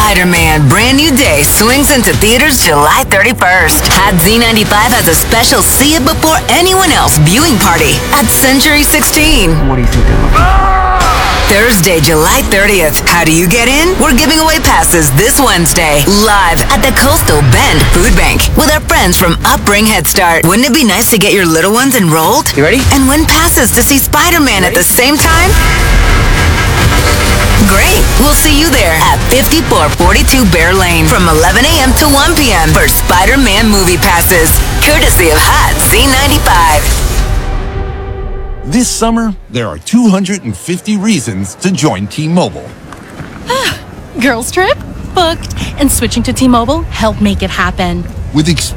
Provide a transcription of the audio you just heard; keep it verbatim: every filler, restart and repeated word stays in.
Spider-Man Brand New Day swings into theaters July thirty-first. Hot Z ninety-five has a special See It Before Anyone Else viewing party at Century sixteen. What do you think they're looking for? Thursday, July thirtieth. How do you get in? We're giving away passes this Wednesday, live at the Coastal Bend Food Bank with our friends from Upbring Head Start. Wouldn't it be nice to get your little ones enrolled? You ready? And win passes to see Spider-Man at the same time? Great! We'll see you there at fifty-four forty-two Bear Lane from eleven a.m. to one p.m. for Spider-Man movie passes, courtesy of Hot Z ninety-five. This summer, there are two hundred fifty reasons to join T-Mobile. Girls trip? Booked. And switching to T-Mobile helped make it happen. With